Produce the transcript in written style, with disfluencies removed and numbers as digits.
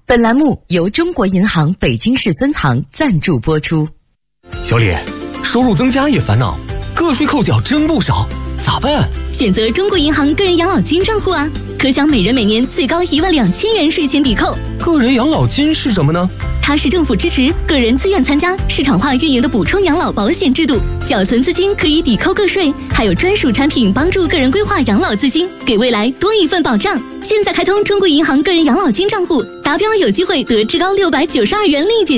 本栏目由中国银行北京市分行赞助播出。 小李，收入增加也烦恼，个税扣缴真不少，咋办？ 选择中国银行个人养老金账户啊，可享每人每年最高12000元税前抵扣。 个人养老金是什么呢？ 它是政府支持个人自愿参加市场化运营的补充养老保险制度，缴存资金可以抵扣个税，还有专属产品帮助个人规划养老资金，给未来多一份保障。现在开通中国银行个人养老金账户，达标有机会得至高692元立减